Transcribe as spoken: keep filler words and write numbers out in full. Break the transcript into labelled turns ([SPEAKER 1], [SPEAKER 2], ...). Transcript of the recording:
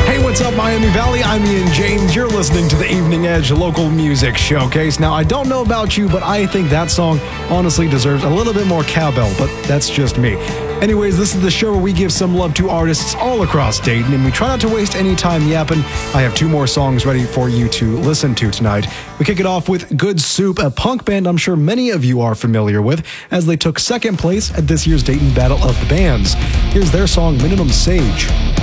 [SPEAKER 1] Hey, what's up, Miami Valley? I'm Ian James. You're listening to the Evening Edge Local Music Showcase. Now, I don't know about you, but I think that song honestly deserves a little bit more cowbell, but that's just me. Anyways, this is the show where we give some love to artists all across Dayton, and we try not to waste any time yapping. I have two more songs ready for you to listen to tonight. We kick it off with Good Soup, a punk band I'm sure many of you are familiar with, as they took second place at this year's Dayton Battle of the Bands. Here's their song, Minimum Sage.